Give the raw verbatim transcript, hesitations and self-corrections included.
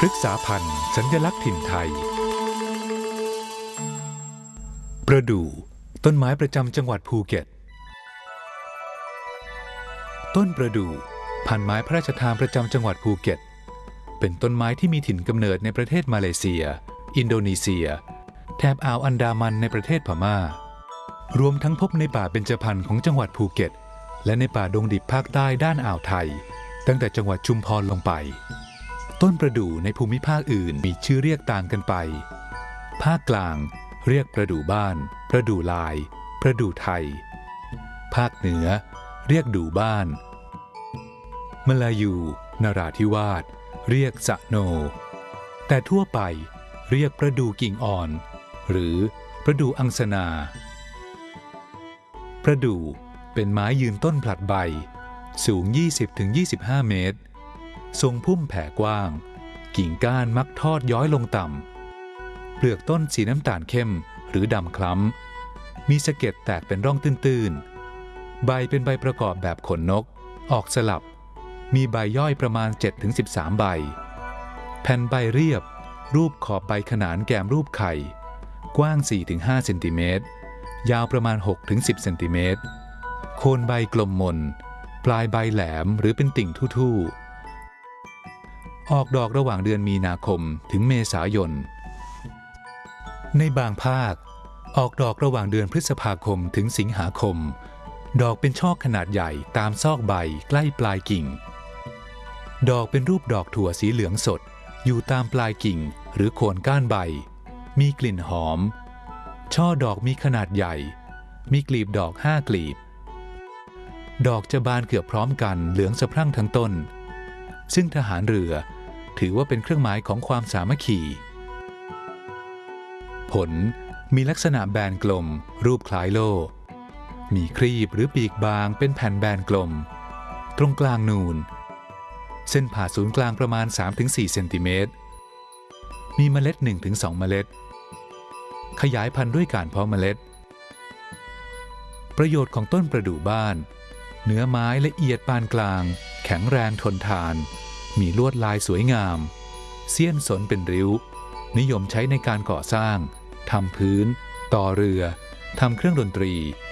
พฤกษาพันธุ์สัญลักษณ์ถิ่นไทยประดู่ต้นไม้ประจำจังหวัดภูเก็ตต้นประดู่พันธุ์ไม้พระราชทานประจำจังหวัดภูเก็ตเป็นต้นไม้ที่มีถิ่นกำเนิดในประเทศมาเลเซียอินโดนีเซียแถบอ่าวอันดามันในประเทศพม่ารวมทั้งพบในป่าเบญจพรรณของจังหวัดภูเก็ตและในป่าดงดิบภาคใต้ด้านอ่าวไทยตั้งแต่จังหวัดชุมพรลงไปต้นประดู่ในภูมิภาคอื่นมีชื่อเรียกต่างกันไปภาคกลางเรียกประดู่บ้านประดู่ลายประดู่ไทยภาคเหนือเรียกดู่บ้านมลายูนราธิวาสเรียกสะโนแต่ทั่วไปเรียกประดู่กิ่งอ่อนหรือประดู่อังสนาประดู่เป็นไม้ยืนต้นผลัดใบสูง ยี่สิบถึงยี่สิบห้า เมตรทรงพุ่มแผ่กว้างกิ่งก้านมักทอดย้อยลงต่ำเปลือกต้นสีน้ำตาลเข้มหรือดำคล้ำมีสะเก็ดแตกเป็นร่องตื้นๆใบเป็นใบประกอบแบบขนนกออกสลับมีใบย่อยประมาณ เจ็ดถึงสิบสาม ใบแผ่นใบเรียบรูปขอบใบขนานแก้มรูปไข่กว้าง สี่ถึงห้า เซนติเมตรยาวประมาณ หกถึงสิบ เซนติเมตรโคนใบกลมมนปลายใบแหลมหรือเป็นติ่งทู่ๆออกดอกระหว่างเดือนมีนาคมถึงเมษายนในบางภาคออกดอกระหว่างเดือนพฤษภาคมถึงสิงหาคมดอกเป็นช่อขนาดใหญ่ตามซอกใบใกล้ปลายกิ่งดอกเป็นรูปดอกถั่วสีเหลืองสดอยู่ตามปลายกิ่งหรือโคนก้านใบมีกลิ่นหอมช่อดอกมีขนาดใหญ่มีกลีบดอกห้ากลีบดอกจะบานเกือบพร้อมกันเหลืองสะพรั่งทั้งต้นซึ่งทหารเรือถือว่าเป็นเครื่องหมายของความสามัคคีผลมีลักษณะแบนกลมรูปคล้ายโล่มีครีบหรือปีกบางเป็นแผ่นแบนกลมตรงกลางนูนเส้นผ่าศูนย์กลางประมาณ สามถึงสี่ เซนติเมตรมีเมล็ด หนึ่งถึงสอง เมล็ดขยายพันธุ์ด้วยการเพาะเมล็ดประโยชน์ของต้นประดู่บ้านเนื้อไม้ละเอียดปานกลางแข็งแรงทนทานมีลวดลายสวยงามเสี้ยนสนเป็นริ้วนิยมใช้ในการก่อสร้างทำพื้นต่อเรือทำเครื่องดนตรี